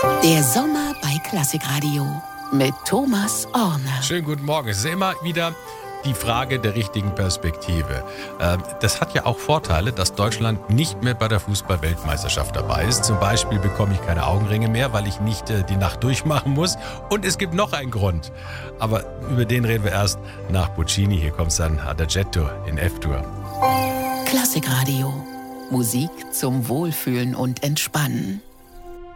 Der Sommer bei Klassikradio mit Thomas Orner. Schönen guten Morgen. Es ist immer wieder die Frage der richtigen Perspektive. Das hat ja auch Vorteile, dass Deutschland nicht mehr bei der Fußball-Weltmeisterschaft dabei ist. Zum Beispiel bekomme ich keine Augenringe mehr, weil ich nicht die Nacht durchmachen muss. Und es gibt noch einen Grund. Aber über den reden wir erst nach Puccini. Hier kommt dann Adagietto in F-Dur. Klassikradio. Musik zum Wohlfühlen und Entspannen.